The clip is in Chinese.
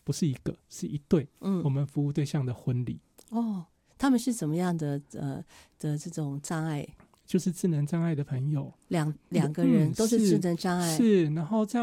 不是一个，是一对我们服务对象的婚礼。 他们是怎么样的这种障碍？ 就是智能障碍的朋友， 两个人都是智能障碍， 是，然后在